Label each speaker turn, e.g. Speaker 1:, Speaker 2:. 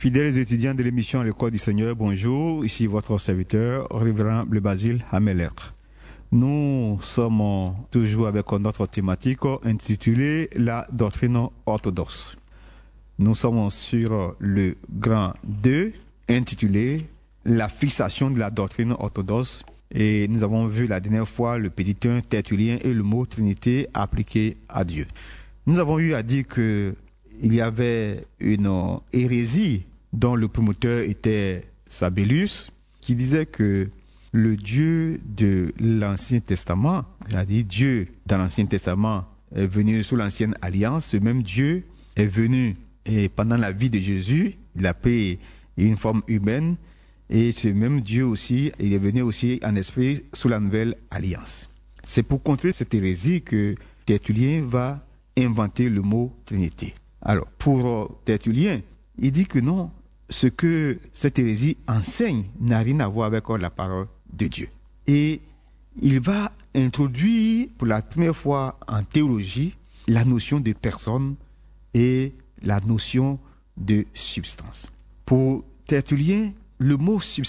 Speaker 1: Fidèles étudiants de l'émission L'École du Seigneur, bonjour. Ici votre serviteur, Révérend Bleu Basile Hameler. Nous sommes toujours avec notre thématique intitulée La doctrine orthodoxe. Nous sommes sur le grand 2 intitulé La fixation de la doctrine orthodoxe. Et nous avons vu la dernière fois le petit 1 Tertullien et le mot Trinité appliqué à Dieu. Nous avons eu à dire que il y avait une hérésie dont le promoteur était Sabellius, qui disait que le Dieu de l'Ancien Testament, c'est-à-dire Dieu dans l'Ancien Testament, est venu sous l'Ancienne Alliance. Ce même Dieu est venu et pendant la vie de Jésus, il a pris une forme humaine. Et ce même Dieu aussi, il est venu aussi en esprit sous la Nouvelle Alliance. C'est pour contrer cette hérésie que Tertullien va inventer le mot Trinité. Alors, pour Tertullien, il dit que non, ce que cette hérésie enseigne n'a rien à voir avec la parole de Dieu. Et il va introduire pour la première fois en théologie la notion de personne et la notion de substance. Pour Tertullien, le mot substance